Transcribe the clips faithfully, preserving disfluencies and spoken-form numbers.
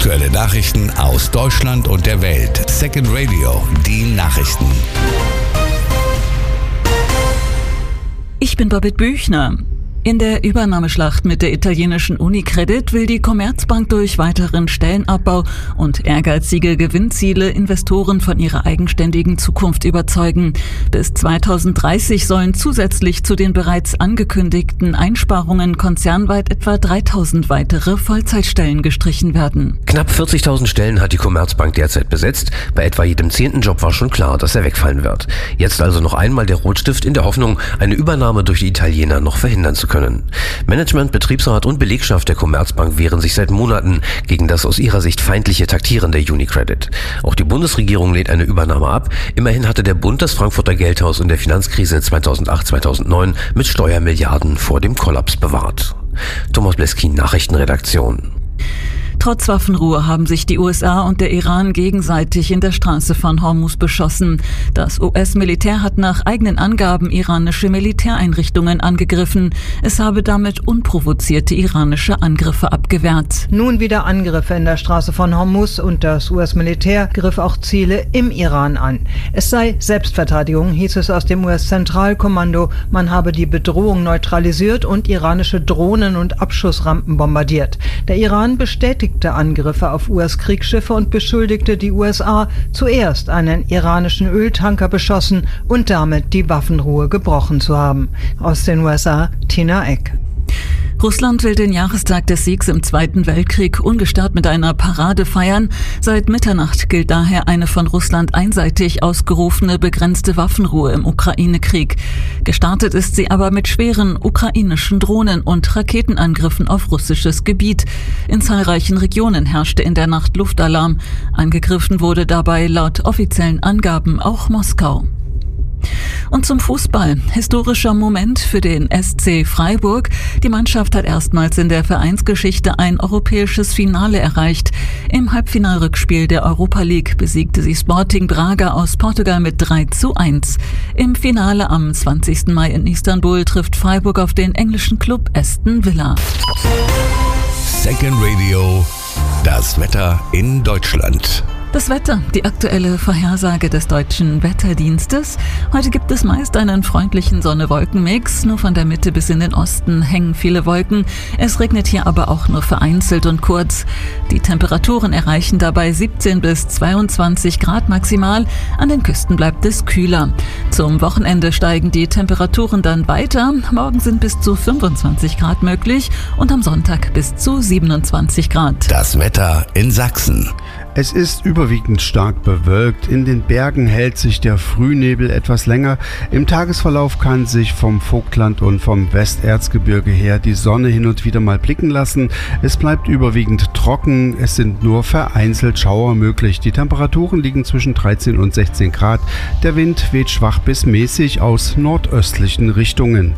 Aktuelle Nachrichten aus Deutschland und der Welt. Second Radio, die Nachrichten. Ich bin Babette Büchner. In der Übernahmeschlacht mit der italienischen Unicredit will die Commerzbank durch weiteren Stellenabbau und ehrgeizige Gewinnziele Investoren von ihrer eigenständigen Zukunft überzeugen. Bis zweitausenddreißig sollen zusätzlich zu den bereits angekündigten Einsparungen konzernweit etwa dreitausend weitere Vollzeitstellen gestrichen werden. Knapp vierzigtausend Stellen hat die Commerzbank derzeit besetzt. Bei etwa jedem zehnten Job war schon klar, dass er wegfallen wird. Jetzt also noch einmal der Rotstift in der Hoffnung, eine Übernahme durch die Italiener noch verhindern zu können. Management, Betriebsrat und Belegschaft der Commerzbank wehren sich seit Monaten gegen das aus ihrer Sicht feindliche Taktieren der Unicredit. Auch die Bundesregierung lehnt eine Übernahme ab. Immerhin hatte der Bund das Frankfurter Geldhaus in der Finanzkrise zweitausendacht zweitausendneun mit Steuermilliarden vor dem Kollaps bewahrt. Thomas Bleskin, Nachrichtenredaktion. Trotz Waffenruhe haben sich die U S A und der Iran gegenseitig in der Straße von Hormuz beschossen. Das U S-Militär hat nach eigenen Angaben iranische Militäreinrichtungen angegriffen. Es habe damit unprovozierte iranische Angriffe abgewehrt. Nun wieder Angriffe in der Straße von Hormuz und das U S-Militär griff auch Ziele im Iran an. Es sei Selbstverteidigung, hieß es aus dem U S-Zentralkommando. Man habe die Bedrohung neutralisiert und iranische Drohnen und Abschussrampen bombardiert. Der Iran bestätigt Angriffe auf U S-Kriegsschiffe und beschuldigte die U S A, zuerst einen iranischen Öltanker beschossen und damit die Waffenruhe gebrochen zu haben. Aus den U S A, Tina Eck. Russland will den Jahrestag des Siegs im Zweiten Weltkrieg ungestört mit einer Parade feiern. Seit Mitternacht gilt daher eine von Russland einseitig ausgerufene begrenzte Waffenruhe im Ukraine-Krieg. Gestartet ist sie aber mit schweren ukrainischen Drohnen und Raketenangriffen auf russisches Gebiet. In zahlreichen Regionen herrschte in der Nacht Luftalarm. Angegriffen wurde dabei laut offiziellen Angaben auch Moskau. Und zum Fußball. Historischer Moment für den S C Freiburg. Die Mannschaft hat erstmals in der Vereinsgeschichte ein europäisches Finale erreicht. Im Halbfinalrückspiel der Europa League besiegte sie Sporting Braga aus Portugal mit drei zu eins. Im Finale am zwanzigsten Mai in Istanbul trifft Freiburg auf den englischen Club Aston Villa. Second Radio, das Wetter in Deutschland. Das Wetter, die aktuelle Vorhersage des Deutschen Wetterdienstes. Heute gibt es meist einen freundlichen Sonne-Wolken-Mix. Nur von der Mitte bis in den Osten hängen viele Wolken. Es regnet hier aber auch nur vereinzelt und kurz. Die Temperaturen erreichen dabei siebzehn bis zweiundzwanzig Grad maximal. An den Küsten bleibt es kühler. Zum Wochenende steigen die Temperaturen dann weiter. Morgen sind bis zu fünfundzwanzig Grad möglich und am Sonntag bis zu siebenundzwanzig Grad. Das Wetter in Sachsen. Es ist überwiegend stark bewölkt. In den Bergen hält sich der Frühnebel etwas länger. Im Tagesverlauf kann sich vom Vogtland und vom Westerzgebirge her die Sonne hin und wieder mal blicken lassen. Es bleibt überwiegend trocken. Es sind nur vereinzelt Schauer möglich. Die Temperaturen liegen zwischen dreizehn und sechzehn Grad. Der Wind weht schwach bis mäßig aus nordöstlichen Richtungen.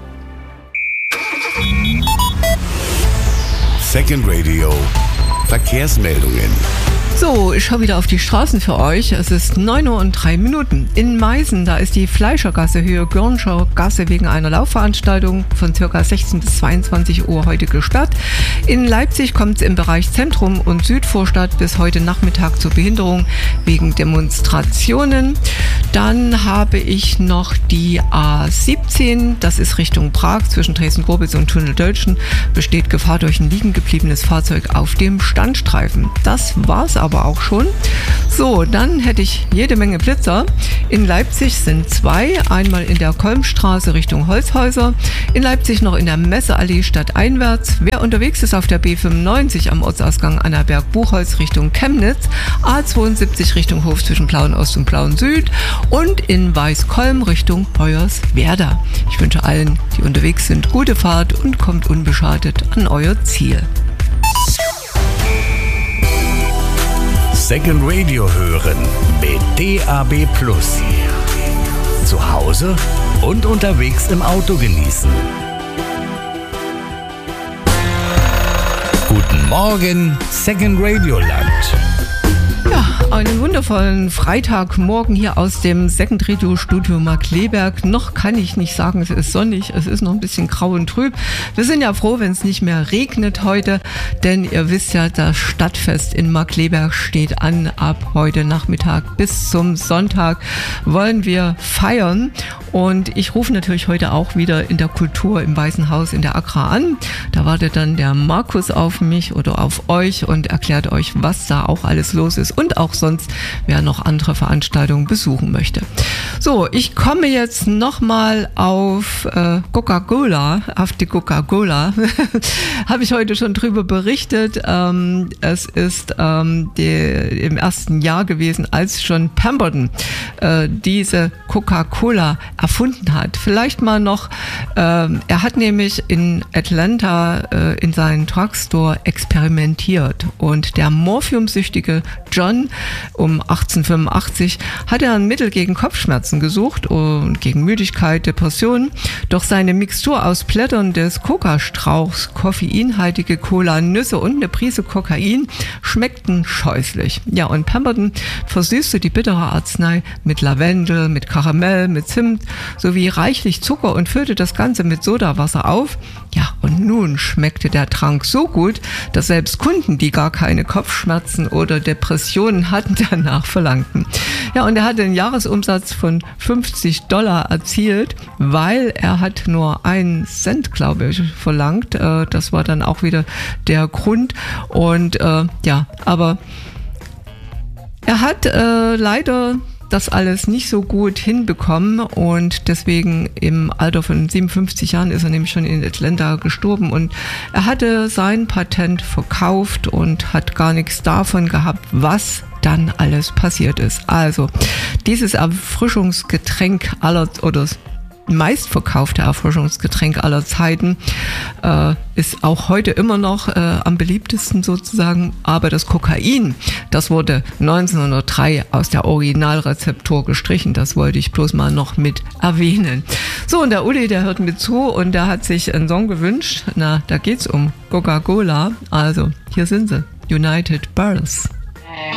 Second Radio, Verkehrsmeldungen. So, ich schaue wieder auf die Straßen für euch. Es ist neun Uhr und drei Minuten. In Meißen, da ist die Fleischergasse Höhe Görnscher Gasse wegen einer Laufveranstaltung von ca. sechzehn bis zweiundzwanzig Uhr heute gesperrt. In Leipzig kommt es im Bereich Zentrum und Südvorstadt bis heute Nachmittag zur Behinderung wegen Demonstrationen. Dann habe ich noch die A siebzehn, das ist Richtung Prag zwischen Dresden-Grobitz und Tunnel-Dölzschen, besteht Gefahr durch ein liegen gebliebenes Fahrzeug auf dem Standstreifen. Das war's aber auch schon. So, dann hätte ich jede Menge Blitzer. In Leipzig sind zwei, einmal in der Kolmstraße Richtung Holzhäuser, in Leipzig noch in der Messeallee stadteinwärts. Wer unterwegs ist auf der B fünfundneunzig am Ortsausgang Annaberg-Buchholz Richtung Chemnitz, A zweiundsiebzig Richtung Hof zwischen Plauen Ost und Plauen Süd und in Weißkolm Richtung Hoyerswerda. Ich wünsche allen, die unterwegs sind, gute Fahrt und kommt unbeschadet an euer Ziel. Second Radio hören mit D A B Plus. Zu Hause und unterwegs im Auto genießen. Guten Morgen, Second Radio Land. Ja, Einen wundervollen Freitagmorgen hier aus dem Second Radio Studio Markkleeberg. Noch kann ich nicht sagen, es ist sonnig, es ist noch ein bisschen grau und trüb. Wir sind ja froh, wenn es nicht mehr regnet heute, denn ihr wisst ja, das Stadtfest in Markkleeberg steht an. Ab heute Nachmittag bis zum Sonntag wollen wir feiern. Und ich rufe natürlich heute auch wieder in der Kultur im Weißen Haus in der Agra an. Da wartet dann der Markus auf mich oder auf euch und erklärt euch, was da auch alles los ist und auch sonst, wer noch andere Veranstaltungen besuchen möchte. So, ich komme jetzt nochmal auf äh, Coca-Cola, auf die Coca-Cola. Habe ich heute schon drüber berichtet. Ähm, es ist ähm, die, im ersten Jahr gewesen, als John Pemberton äh, diese Coca-Cola erfunden hat. Vielleicht mal noch, äh, er hat nämlich in Atlanta äh, in seinem Drugstore experimentiert und der morphiumsüchtige John um achtzehnhundertfünfundachtzig hat er ein Mittel gegen Kopfschmerzen gesucht und gegen Müdigkeit, Depressionen. Doch seine Mixtur aus Blättern des Coca-Strauchs, koffeinhaltige Cola, Nüsse und eine Prise Kokain schmeckten scheußlich. Ja, und Pemberton versüßte die bittere Arznei mit Lavendel, mit Karamell, mit Zimt sowie reichlich Zucker und füllte das Ganze mit Sodawasser auf. Ja, und nun schmeckte der Trank so gut, dass selbst Kunden, die gar keine Kopfschmerzen oder Depressionen hatten, danach verlangten. Ja, und er hatte einen Jahresumsatz von fünfzig Dollar erzielt, weil er hat nur einen Cent, glaube ich, verlangt. Das war dann auch wieder der Grund. Und äh, ja, aber er hat äh, leider das alles nicht so gut hinbekommen und deswegen im Alter von siebenundfünfzig Jahren ist er nämlich schon in Atlanta gestorben und er hatte sein Patent verkauft und hat gar nichts davon gehabt, was dann alles passiert ist. Also dieses Erfrischungsgetränk aller oder meistverkaufte Erfrischungsgetränk aller Zeiten äh, ist auch heute immer noch äh, am beliebtesten sozusagen, aber das Kokain, das wurde neunzehnhundertdrei aus der Originalrezeptur gestrichen, das wollte ich bloß mal noch mit erwähnen. So, und der Uli, der hört mit zu und der hat sich einen Song gewünscht, na, da geht's um Coca-Cola, also hier sind sie, United Births.